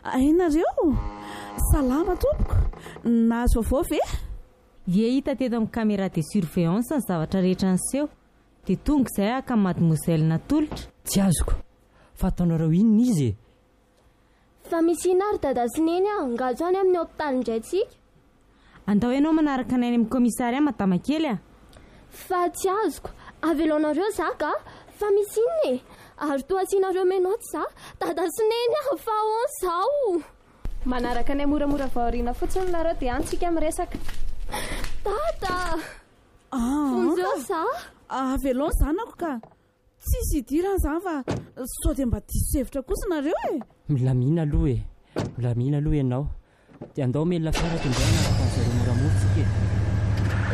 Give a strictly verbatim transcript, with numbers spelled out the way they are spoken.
ainareo salama tompoko nahazo vaovao ve ie hita teto amin'ny caméra de surveillance ny zavatra rehetra nyseho dia tonga izay aka mademoiselle natolotra tsy azoko fataonareo inona izy e fa misy ina ary dada sy neny a ngazo any amin'ny hôpitaly indray tsika andao ianao manaraka anay amin'ny komisaria madama kely a fa tsy azoko aveloanareo zaka fa misy inona e ary toa asianareo menoty za dada sy neny a fa on zao manaraka anay moramora vaoriana fotsiny nareo dia antsika miresaka dada fonjeo za avelon zanako ka tsisy idirana zany fa sao dia mba diso hevitra kosa nareo e milamina aloha e milamina aloha ianao dia andao melona fiara tondrana fa zareo moramora tsika e